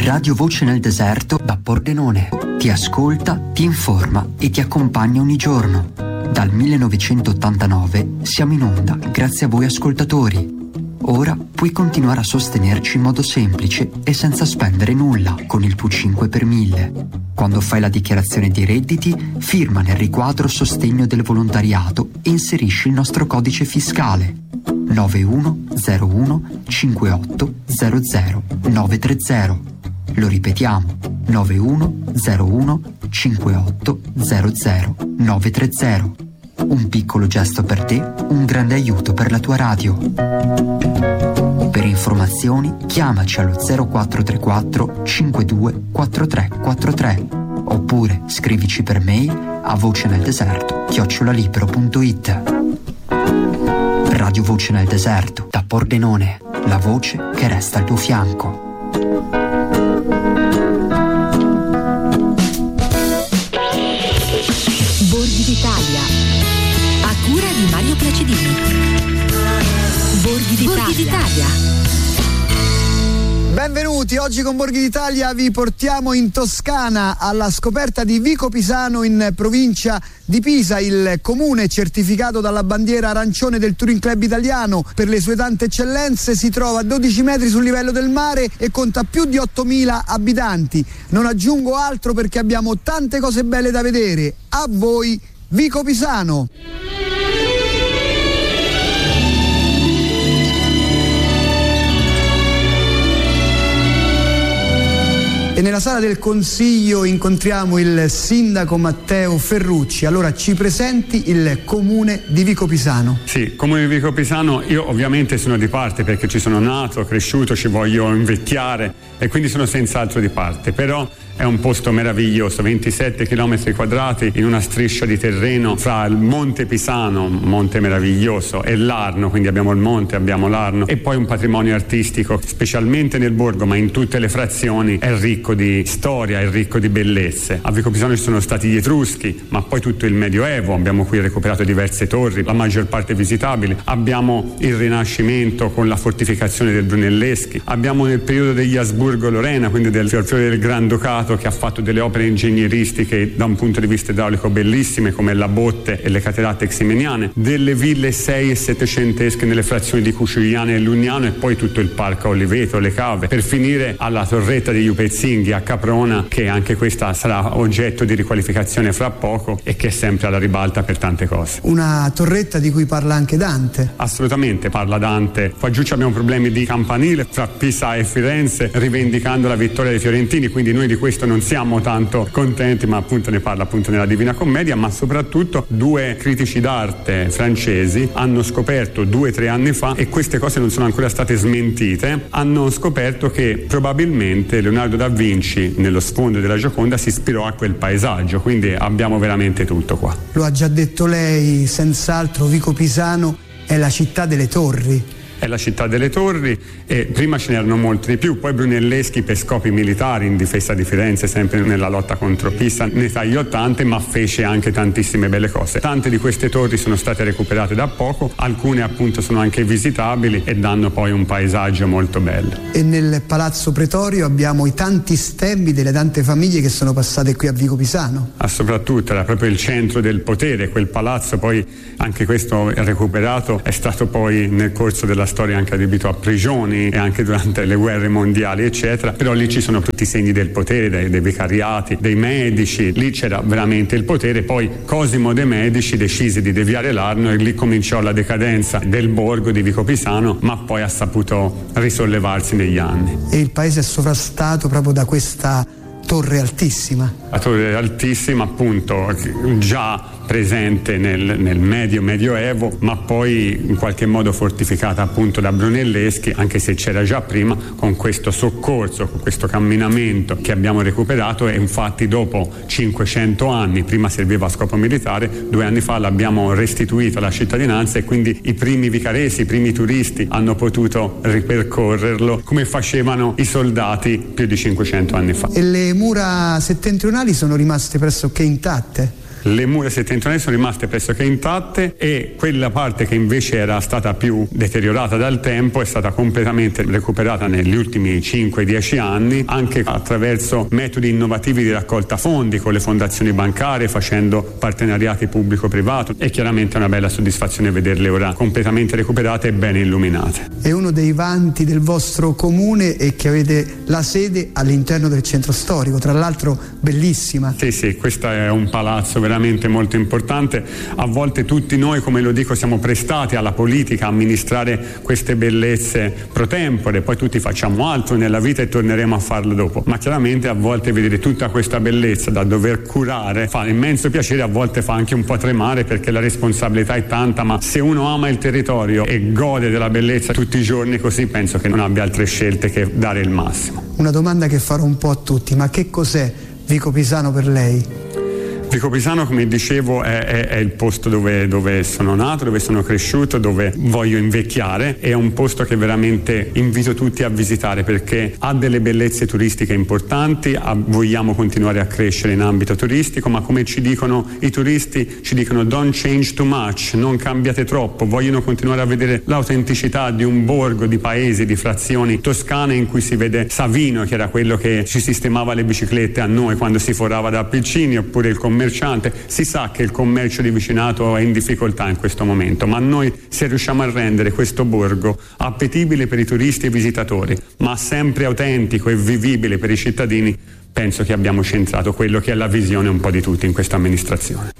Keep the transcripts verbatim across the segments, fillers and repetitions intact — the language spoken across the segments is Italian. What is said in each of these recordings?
Radio Voce nel Deserto da Pordenone. Ti ascolta, ti informa e ti accompagna ogni giorno. Dal millenovecentottantanove siamo in onda grazie a voi ascoltatori. Ora puoi continuare a sostenerci in modo semplice e senza spendere nulla con il tuo cinque per mille. Quando fai la dichiarazione di redditi, firma nel riquadro sostegno del volontariato e inserisci il nostro codice fiscale nove uno zero uno cinque otto zero zero nove tre zero. Lo ripetiamo, nove uno zero uno cinque otto zero zero nove tre zero. Un piccolo gesto per te, un grande aiuto per la tua radio. Per informazioni chiamaci allo zero quattro tre quattro cinque due quattro tre quattro tre oppure scrivici per mail a voce nel deserto chiocciolalibero punto it. Radio Voce nel Deserto da Pordenone, la voce che resta al tuo fianco. Borghi d'Italia, a cura di Mario Placidini. Borghi d'Italia. Borghi d'Italia. Benvenuti, oggi con Borghi d'Italia vi portiamo in Toscana alla scoperta di Vico Pisano in provincia di Pisa, il comune certificato dalla bandiera arancione del Touring Club Italiano per le sue tante eccellenze. Si trova a dodici metri sul livello del mare e conta più di ottomila abitanti. Non aggiungo altro perché abbiamo tante cose belle da vedere. A voi Vico Pisano. E nella sala del Consiglio incontriamo il sindaco Matteo Ferrucci. Allora ci presenti il comune di Vico Pisano. Sì, comune di Vico Pisano, io ovviamente sono di parte perché ci sono nato, cresciuto, ci voglio invecchiare e quindi sono senz'altro di parte, però è un posto meraviglioso, ventisette chilometri quadrati in una striscia di terreno fra il Monte Pisano, un monte meraviglioso, e l'Arno, quindi abbiamo il monte, abbiamo l'Arno, e poi un patrimonio artistico, specialmente nel borgo, ma in tutte le frazioni, è ricco di storia, è ricco di bellezze. A Vico Pisano ci sono stati gli Etruschi, ma poi tutto il Medioevo, abbiamo qui recuperato diverse torri, la maggior parte visitabili, abbiamo il Rinascimento con la fortificazione del Brunelleschi, abbiamo nel periodo degli Asburgo-Lorena, quindi del fiore del Granducato, che ha fatto delle opere ingegneristiche da un punto di vista idraulico bellissime come la botte e le caterate ximeniane, delle ville sei e settecentesche nelle frazioni di Cucigliano e Lugnano e poi tutto il parco a Oliveto, le cave, per finire alla torretta degli Upezzinghi a Caprona, che anche questa sarà oggetto di riqualificazione fra poco e che è sempre alla ribalta per tante cose. Una torretta di cui parla anche Dante. Assolutamente, parla Dante. Qua giù abbiamo problemi di campanile fra Pisa e Firenze, rivendicando la vittoria dei fiorentini, quindi noi di questo non siamo tanto contenti, ma appunto ne parla appunto nella Divina Commedia. Ma soprattutto due critici d'arte francesi hanno scoperto due o tre anni fa, e queste cose non sono ancora state smentite, hanno scoperto che probabilmente Leonardo da Vinci nello sfondo della Gioconda si ispirò a quel paesaggio, quindi abbiamo veramente tutto qua. Lo ha già detto lei, senz'altro Vico Pisano è la città delle torri. È la città delle torri, e prima ce n'erano molti di più, poi Brunelleschi per scopi militari in difesa di Firenze, sempre nella lotta contro Pisa, ne tagliò tante, ma fece anche tantissime belle cose. Tante di queste torri sono state recuperate da poco, alcune appunto sono anche visitabili e danno poi un paesaggio molto bello. E nel Palazzo Pretorio abbiamo i tanti stemmi delle tante famiglie che sono passate qui a Vico Pisano. Ah, soprattutto era proprio il centro del potere, quel palazzo, poi anche questo recuperato è stato poi nel corso della storia anche adibito a prigioni e anche durante le guerre mondiali eccetera, però lì ci sono tutti i segni del potere, dei, dei vicariati, dei medici, lì c'era veramente il potere. Poi Cosimo de' Medici decise di deviare l'Arno e lì cominciò la decadenza del borgo di Vico Pisano, ma poi ha saputo risollevarsi negli anni. E il paese è sovrastato proprio da questa torre altissima. La torre altissima, appunto, già presente nel, nel medio medioevo, ma poi in qualche modo fortificata appunto da Brunelleschi, anche se c'era già prima, con questo soccorso, con questo camminamento che abbiamo recuperato. E infatti dopo cinquecento anni, prima serviva a scopo militare, due anni fa l'abbiamo restituito alla cittadinanza e quindi i primi vicaresi, i primi turisti hanno potuto ripercorrerlo come facevano i soldati più di cinquecento anni fa. E le mura settentrionali sono rimaste pressoché intatte? Le mura settentrionali sono rimaste pressoché intatte e quella parte che invece era stata più deteriorata dal tempo è stata completamente recuperata negli ultimi cinque dieci anni, anche attraverso metodi innovativi di raccolta fondi con le fondazioni bancarie, facendo partenariati pubblico-privato, e chiaramente è una bella soddisfazione vederle ora completamente recuperate e ben illuminate. E uno dei vanti del vostro comune è che avete la sede all'interno del centro storico, tra l'altro bellissima. Sì, sì, questo è un palazzo veramente molto importante. A volte tutti noi, come lo dico, siamo prestati alla politica a amministrare queste bellezze pro tempore, poi tutti facciamo altro nella vita e torneremo a farlo dopo, ma chiaramente a volte vedere tutta questa bellezza da dover curare fa immenso piacere, a volte fa anche un po' tremare perché la responsabilità è tanta, ma se uno ama il territorio e gode della bellezza tutti i giorni così, penso che non abbia altre scelte che dare il massimo. Una domanda che farò un po' a tutti, ma che cos'è Vico Pisano per lei? Vico Pisano, come dicevo, è, è, è il posto dove, dove sono nato, dove sono cresciuto, dove voglio invecchiare. È un posto che veramente invito tutti a visitare perché ha delle bellezze turistiche importanti. A, vogliamo continuare a crescere in ambito turistico, ma come ci dicono i turisti, ci dicono don't change too much, non cambiate troppo. Vogliono continuare a vedere l'autenticità di un borgo, di paesi, di frazioni toscane in cui si vede Savino, che era quello che ci sistemava le biciclette a noi quando si forava da piccini, oppure il commerciante. Si sa che il commercio di vicinato è in difficoltà in questo momento, ma noi, se riusciamo a rendere questo borgo appetibile per i turisti e i visitatori, ma sempre autentico e vivibile per i cittadini, penso che abbiamo centrato quello che è la visione un po' di tutti in questa amministrazione.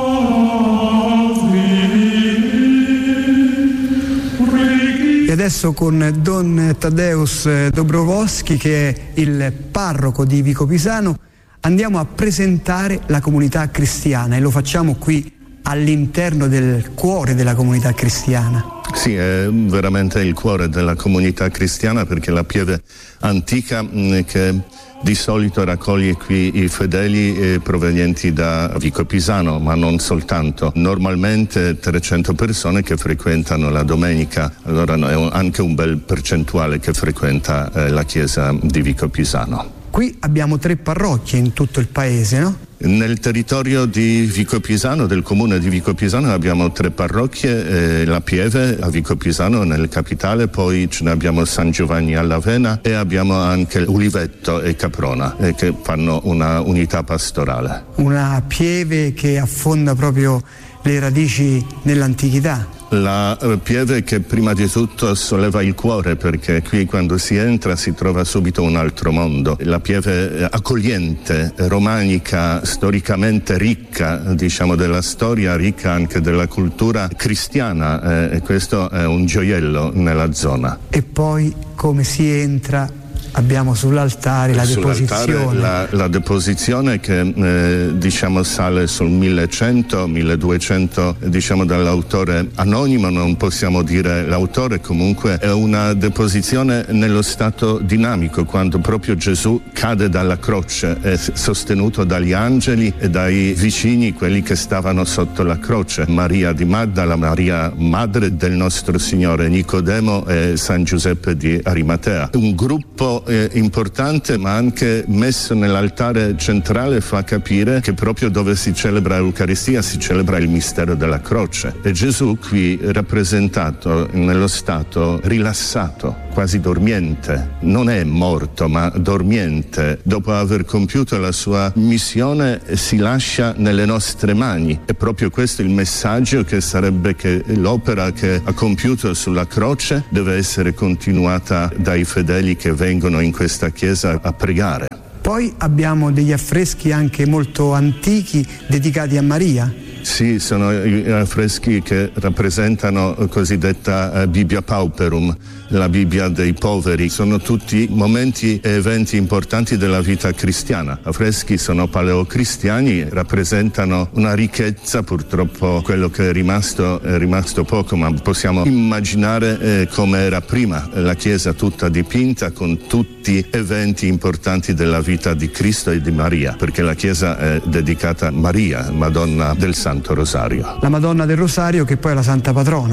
E adesso con Don Tadeusz Dobrowolski, che è il parroco di Vico Pisano, andiamo a presentare la comunità cristiana e lo facciamo qui all'interno del cuore della comunità cristiana. Sì, è veramente il cuore della comunità cristiana perché la pieve antica mh, che di solito raccoglie qui i fedeli eh, provenienti da Vico Pisano, ma non soltanto. Normalmente trecento persone che frequentano la domenica, allora è un, anche un bel percentuale che frequenta eh, la chiesa di Vico Pisano. Qui abbiamo tre parrocchie in tutto il paese, no? Nel territorio di Vico Pisano, del comune di Vico Pisano, abbiamo tre parrocchie, eh, La Pieve a Vico Pisano nel capitale, poi ce ne abbiamo San Giovanni all'Avena e abbiamo anche Ulivetto e Caprona eh, che fanno una unità pastorale. Una pieve che affonda proprio le radici nell'antichità. La Pieve che prima di tutto solleva il cuore perché qui quando si entra si trova subito un altro mondo. La Pieve accogliente, romanica, storicamente ricca, diciamo della storia, ricca anche della cultura cristiana eh, e questo è un gioiello nella zona. E poi come si entra? Abbiamo sull'altare la sull'altare deposizione. La, la deposizione che eh, diciamo sale sul millecento milleduecento diciamo dall'autore anonimo, non possiamo dire l'autore, comunque è una deposizione nello stato dinamico quando proprio Gesù cade dalla croce, è sostenuto dagli angeli e dai vicini, quelli che stavano sotto la croce, Maria di Maddala, Maria madre del nostro Signore, Nicodemo e San Giuseppe di Arimatea. Un gruppo Eh, importante ma anche messo nell'altare centrale fa capire che proprio dove si celebra l'Eucaristia si celebra il mistero della croce e Gesù qui rappresentato nello stato rilassato, quasi dormiente, non è morto ma dormiente, dopo aver compiuto la sua missione si lascia nelle nostre mani. È proprio questo il messaggio, che sarebbe che l'opera che ha compiuto sulla croce deve essere continuata dai fedeli che vengono in questa chiesa a pregare. Poi abbiamo degli affreschi anche molto antichi dedicati a Maria. Sì, sono affreschi che rappresentano la cosiddetta Bibbia Pauperum, la Bibbia dei poveri. Sono tutti momenti e eventi importanti della vita cristiana. Affreschi sono paleocristiani, rappresentano una ricchezza, purtroppo quello che è rimasto è rimasto poco, ma possiamo immaginare eh, come era prima, la chiesa tutta dipinta con tutti eventi importanti della vita di Cristo e di Maria, perché la chiesa è dedicata a Maria, Madonna del Santo Rosario. La Madonna del Rosario, che poi è la santa patrona.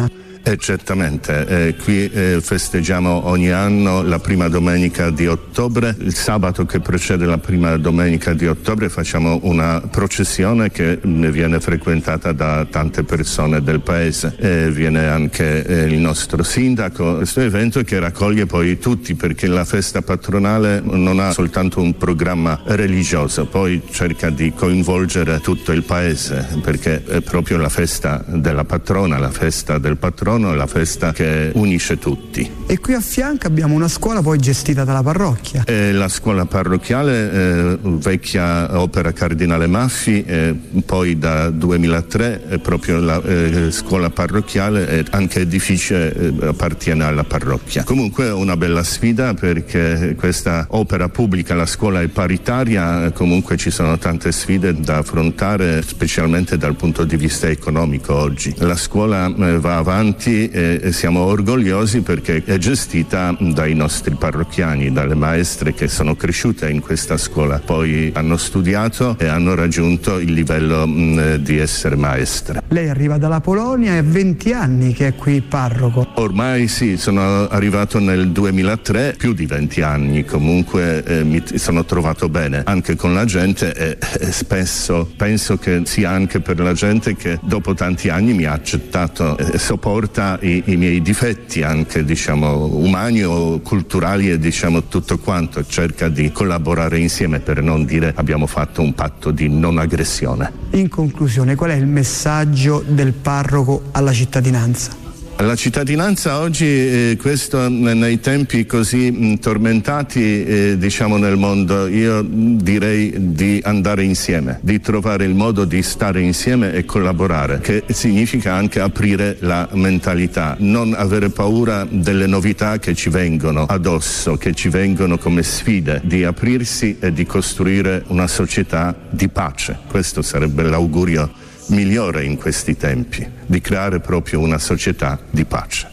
Eh, certamente, eh, qui eh, festeggiamo ogni anno la prima domenica di ottobre. Il sabato che precede la prima domenica di ottobre facciamo una processione che viene frequentata da tante persone del paese. Eh, viene anche eh, il nostro sindaco. Questo evento che raccoglie poi tutti, perché la festa patronale non ha soltanto un programma religioso, poi cerca di coinvolgere tutto il paese, perché è proprio la festa della patrona, la festa del patrono, la festa che unisce tutti. E qui a fianco abbiamo una scuola poi gestita dalla parrocchia. Eh, la scuola parrocchiale, eh, vecchia opera Cardinale Maffi, eh, poi da duemilatré è proprio la eh, scuola parrocchiale, e anche edificio eh, appartiene alla parrocchia. Comunque è una bella sfida, perché questa opera pubblica, la scuola è paritaria, comunque ci sono tante sfide da affrontare, specialmente dal punto di vista economico oggi. La scuola eh, va avanti e, e siamo orgogliosi perché è gestita dai nostri parrocchiani, dalle maestre che sono cresciute in questa scuola, poi hanno studiato e hanno raggiunto il livello mh, di essere maestre. Lei arriva dalla Polonia e ha venti anni che è qui parroco. Ormai sì, sono arrivato nel duemilatré, più di venti anni, comunque eh, mi sono trovato bene anche con la gente e, e spesso penso che sia anche per la gente che dopo tanti anni mi ha accettato e sopporta i, i miei difetti anche, diciamo, umani o culturali, e diciamo tutto quanto, cerca di collaborare insieme, per non dire abbiamo fatto un patto di non aggressione. In conclusione, qual è il messaggio del parroco alla cittadinanza? La cittadinanza oggi, eh, questo nei tempi così mh, tormentati eh, diciamo nel mondo, io direi di andare insieme, di trovare il modo di stare insieme e collaborare, che significa anche aprire la mentalità, non avere paura delle novità che ci vengono addosso, che ci vengono come sfide, di aprirsi e di costruire una società di pace. Questo sarebbe l'augurio migliore in questi tempi, di creare proprio una società di pace.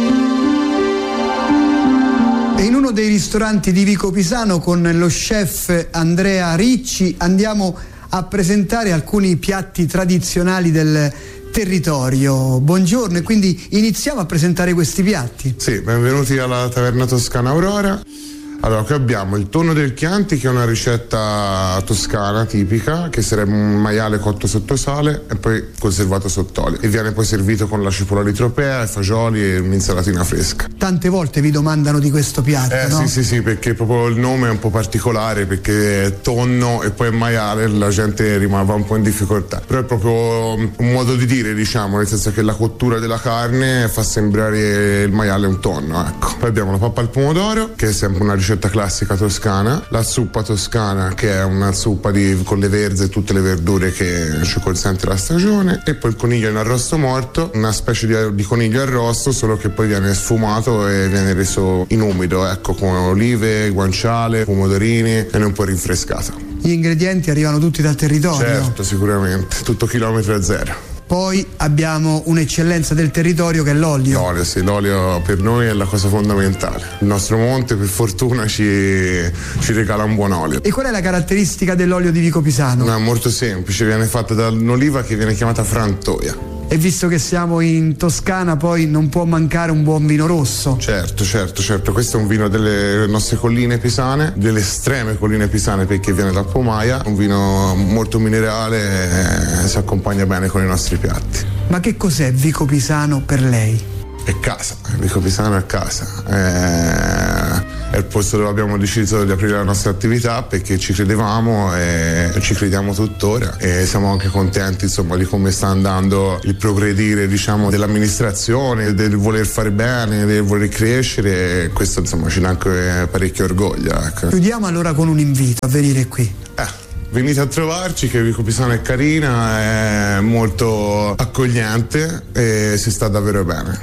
E in uno dei ristoranti di Vico Pisano con lo chef Andrea Ricci andiamo a presentare alcuni piatti tradizionali del territorio. Buongiorno, e quindi iniziamo a presentare questi piatti. Sì, benvenuti alla Taverna Toscana Aurora. Allora, qui abbiamo il tonno del Chianti, che è una ricetta toscana tipica, che sarebbe un maiale cotto sotto sale e poi conservato sott'olio, e viene poi servito con la cipolla di tropea, i fagioli e un'insalatina fresca. Tante volte vi domandano di questo piatto, eh, no? Sì, sì, sì, perché proprio il nome è un po' particolare, perché è tonno e poi è maiale, la gente rimane un po' in difficoltà. Però è proprio un modo di dire, diciamo, nel senso che la cottura della carne fa sembrare il maiale un tonno, ecco. Poi abbiamo la pappa al pomodoro, che è sempre una ricetta classica toscana, la zuppa toscana, che è una zuppa di, con le verze e tutte le verdure che ci consente la stagione, e poi il coniglio in arrosto morto, una specie di, di coniglio arrosto, solo che poi viene sfumato e viene reso in umido, ecco, con olive, guanciale, pomodorini, e un po' rinfrescato. Gli ingredienti arrivano tutti dal territorio? Certo, sicuramente, tutto chilometro a zero. Poi abbiamo un'eccellenza del territorio che è l'olio. L'olio, sì, l'olio per noi è la cosa fondamentale. Il nostro monte, per fortuna, ci, ci regala un buon olio. E qual è la caratteristica dell'olio di Vico Pisano? No, è molto semplice, viene fatta da un'oliva che viene chiamata frantoia. E visto che siamo in Toscana, poi non può mancare un buon vino rosso. Certo, certo, certo. Questo è un vino delle nostre colline pisane, delle estreme colline pisane, perché viene da Pomaia, un vino molto minerale e si accompagna bene con i nostri piatti. Ma che cos'è Vico Pisano per lei? È casa, Vico Pisano è casa. È... è il posto dove abbiamo deciso di aprire la nostra attività, perché ci credevamo e ci crediamo tuttora, e siamo anche contenti, insomma, di come sta andando il progredire, diciamo, dell'amministrazione, del voler fare bene, del voler crescere, e questo, insomma, ci dà anche parecchio orgoglio, ecco. Chiudiamo allora con un invito a venire qui. Eh. Venite a trovarci, che Vico Pisano è carina, è molto accogliente e si sta davvero bene.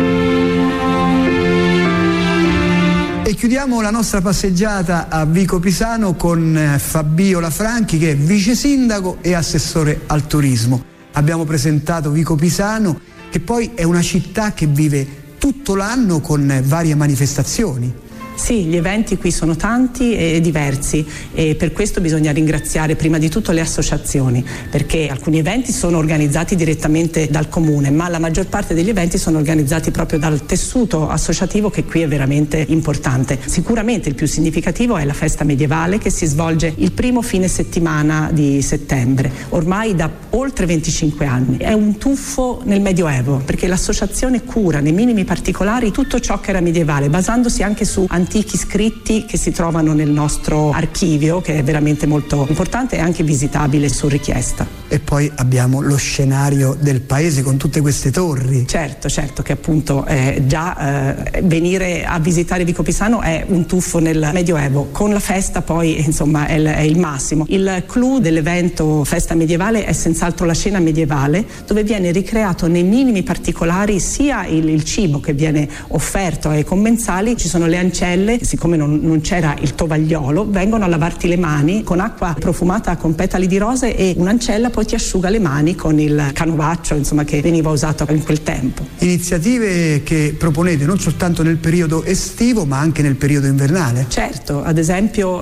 E chiudiamo la nostra passeggiata a Vico Pisano con Fabio Lafranchi, che è vice sindaco e assessore al turismo. Abbiamo presentato Vico Pisano, che poi è una città che vive tutto l'anno con varie manifestazioni. Sì, gli eventi qui sono tanti e diversi e per questo bisogna ringraziare prima di tutto le associazioni, perché alcuni eventi sono organizzati direttamente dal comune, ma la maggior parte degli eventi sono organizzati proprio dal tessuto associativo, che qui è veramente importante. Sicuramente il più significativo è la festa medievale, che si svolge il primo fine settimana di settembre, ormai da oltre venticinque anni. È un tuffo nel Medioevo, perché l'associazione cura nei minimi particolari tutto ciò che era medievale, basandosi anche su antichi scritti che si trovano nel nostro archivio, che è veramente molto importante e anche visitabile su richiesta. E poi abbiamo lo scenario del paese con tutte queste torri. Certo, certo, che appunto eh, già eh, venire a visitare Vico Pisano è un tuffo nel Medioevo, con la festa poi insomma è il, è il massimo. Il clou dell'evento Festa Medievale è senz'altro la scena medievale, dove viene ricreato nei minimi particolari sia il, il cibo che viene offerto ai commensali. Ci sono le ancelle, siccome non, non c'era il tovagliolo, vengono a lavarti le mani con acqua profumata con petali di rose, e un'ancella poi ti asciuga le mani con il canovaccio, insomma, che veniva usato in quel tempo. Iniziative che proponete non soltanto nel periodo estivo ma anche nel periodo invernale? Certo, ad esempio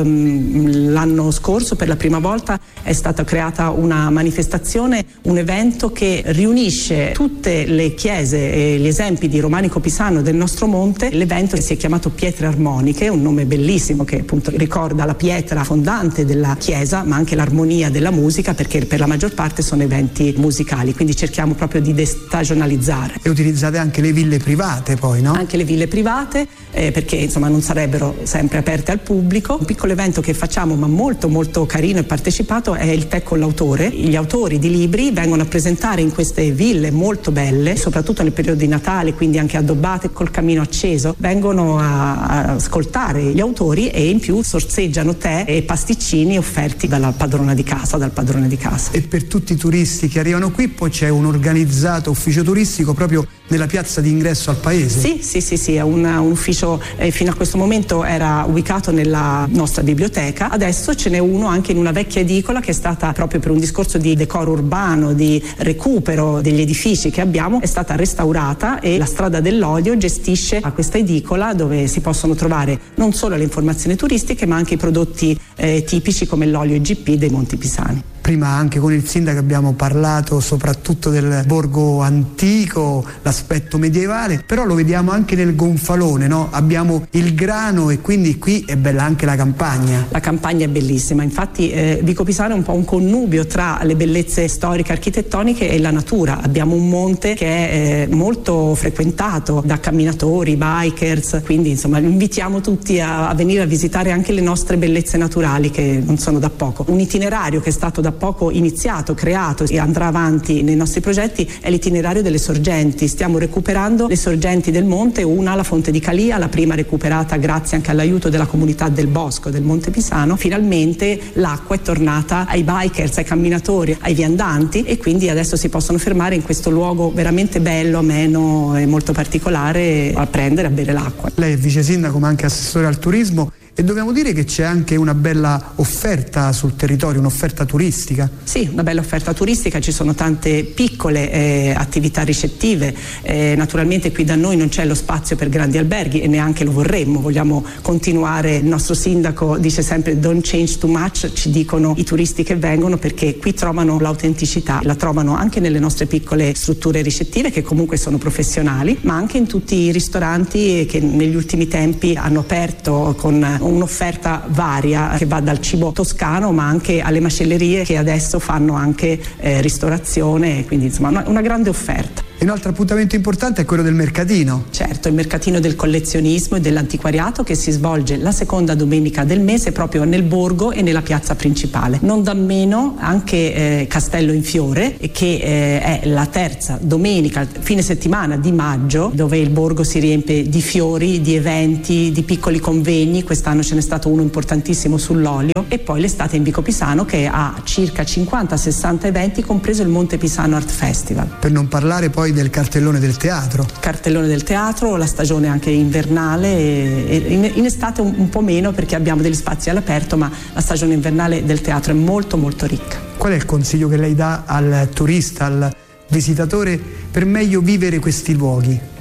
ehm, l'anno scorso per la prima volta è stata creata una manifestazione, un evento che riunisce tutte le chiese e gli esempi di romanico pisano del nostro monte. L'evento si è chiamato Pietre Armoniche, un nome bellissimo che appunto ricorda la pietra fondante della chiesa, ma anche l'armonia della musica, perché per la maggior parte sono eventi musicali, quindi cerchiamo proprio di destagionalizzare. E utilizzate anche le ville private poi, no? Anche le ville private, eh, perché insomma non sarebbero sempre aperte al pubblico. Un piccolo evento che facciamo, ma molto molto carino e partecipato, è il tè con l'autore. Gli autori di libri vengono a presentare in queste ville molto belle, soprattutto nel periodo di Natale, quindi anche addobbate col camino acceso, vengono a, a ascoltare gli autori e in più sorseggiano tè e pasticcini offerti dalla padrona di casa, dal padrone di casa. E per tutti i turisti che arrivano qui poi c'è un organizzato ufficio turistico proprio nella piazza di ingresso al paese? Sì, sì, sì, sì, è un, un ufficio eh, fino a questo momento era ubicato nella nostra biblioteca, adesso ce n'è uno anche in una vecchia edicola che è stata, proprio per un discorso di decoro urbano, di recupero degli edifici che abbiamo, è stata restaurata, e la Strada dell'Olio gestisce a questa edicola, dove si possono trovare non solo le informazioni turistiche ma anche i prodotti eh, tipici come l'olio I G P dei Monti Pisani. Prima anche con il sindaco abbiamo parlato soprattutto del borgo antico, l'aspetto medievale, però lo vediamo anche nel gonfalone, no? Abbiamo il grano e quindi qui è bella anche la campagna. La campagna è bellissima, infatti eh, Vico Pisano è un po' un connubio tra le bellezze storiche, architettoniche e la natura. Abbiamo un monte che è eh, molto frequentato da camminatori, bikers, quindi insomma invitiamo tutti a, a venire a visitare anche le nostre bellezze naturali, che non sono da poco. Un itinerario che è stato da poco iniziato, creato e andrà avanti nei nostri progetti è l'itinerario delle sorgenti. Stiamo recuperando le sorgenti del monte, una la fonte di Calia, la prima recuperata grazie anche all'aiuto della comunità del bosco del Monte Pisano. Finalmente l'acqua è tornata ai bikers, ai camminatori, ai viandanti, e quindi adesso si possono fermare in questo luogo veramente bello, ameno e molto particolare a prendere, a bere l'acqua. Lei è vice sindaco ma anche assessore al turismo, e dobbiamo dire che c'è anche una bella offerta sul territorio, un'offerta turistica. Sì, una bella offerta turistica, ci sono tante piccole eh, attività ricettive, eh, naturalmente qui da noi non c'è lo spazio per grandi alberghi e neanche lo vorremmo, vogliamo continuare. Il nostro sindaco dice sempre don't change too much, ci dicono i turisti che vengono, perché qui trovano l'autenticità, la trovano anche nelle nostre piccole strutture ricettive che comunque sono professionali, ma anche in tutti i ristoranti che negli ultimi tempi hanno aperto con un'offerta varia che va dal cibo toscano ma anche alle macellerie che adesso fanno anche eh, ristorazione, quindi insomma una, una grande offerta. Un altro appuntamento importante è quello del mercatino. Certo, il mercatino del collezionismo e dell'antiquariato, che si svolge la seconda domenica del mese proprio nel borgo e nella piazza principale. Non da meno anche eh, Castello in Fiore, che eh, è la terza domenica, fine settimana di maggio, dove il borgo si riempie di fiori, di eventi, di piccoli convegni. Quest'anno ce n'è stato uno importantissimo sull'olio, e poi l'estate in Vico Pisano, che ha circa cinquanta sessanta eventi, compreso il Monte Pisano Art Festival. Per non parlare poi del cartellone del teatro. Cartellone del teatro, la stagione anche invernale, e in, in estate un, un po' meno perché abbiamo degli spazi all'aperto, ma la stagione invernale del teatro è molto molto ricca. Qual è il consiglio che lei dà al turista, al visitatore, per meglio vivere questi luoghi?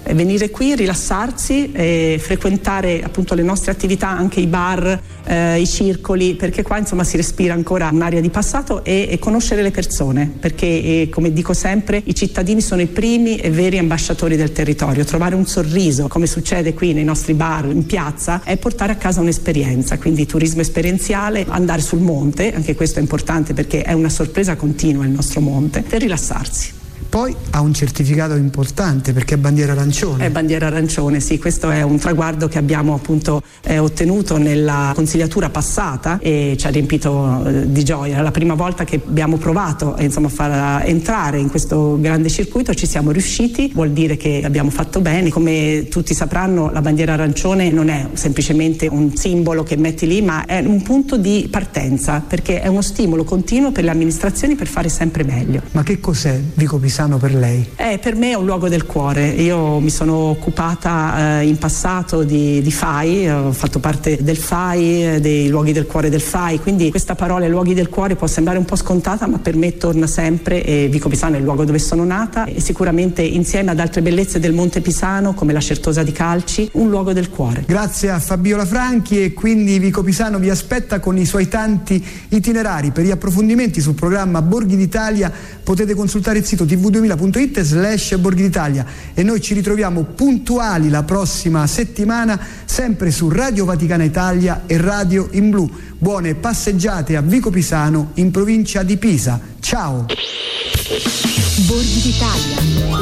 venire qui, rilassarsi e frequentare appunto le nostre attività, anche i bar, eh, i circoli, perché qua insomma si respira ancora un'aria di passato, e, e conoscere le persone, perché eh, come dico sempre, i cittadini sono i primi e veri ambasciatori del territorio. Trovare un sorriso, come succede qui nei nostri bar, in piazza, è portare a casa un'esperienza, quindi turismo esperienziale, andare sul monte, anche questo è importante perché è una sorpresa continua il nostro monte, per rilassarsi. Poi ha un certificato importante perché è bandiera arancione. È bandiera arancione, sì, questo è un traguardo che abbiamo appunto eh, ottenuto nella consigliatura passata e ci ha riempito eh, di gioia. La prima volta che abbiamo provato eh, insomma, a far entrare in questo grande circuito ci siamo riusciti, vuol dire che abbiamo fatto bene. Come tutti sapranno, la bandiera arancione non è semplicemente un simbolo che metti lì, ma è un punto di partenza, perché è uno stimolo continuo per le amministrazioni per fare sempre meglio. Ma che cos'è Vico Pisano per lei? Eh, per me è un luogo del cuore. Io mi sono occupata eh, in passato di, di F A I, ho fatto parte del F A I, eh, dei luoghi del cuore del F A I, quindi questa parola luoghi del cuore può sembrare un po' scontata, ma per me torna sempre, e Vico Pisano è il luogo dove sono nata e sicuramente insieme ad altre bellezze del Monte Pisano come la Certosa di Calci, un luogo del cuore. Grazie a Fabiola Franchi, e quindi Vico Pisano vi aspetta con i suoi tanti itinerari. Per gli approfondimenti sul programma Borghi d'Italia potete consultare il sito tivù duemila punto it slash Borghi d'Italia, e noi ci ritroviamo puntuali la prossima settimana sempre su Radio Vaticana Italia e Radio in Blu. Buone passeggiate a Vico Pisano in provincia di Pisa. Ciao! Borghi d'Italia.